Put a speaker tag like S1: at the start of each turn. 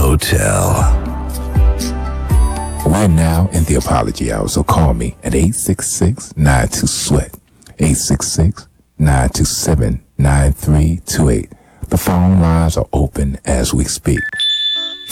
S1: Hotel.
S2: We're now in the apology hour, so call me at 866-92-SWEAT, 866-927-9328. The phone lines are open as we speak.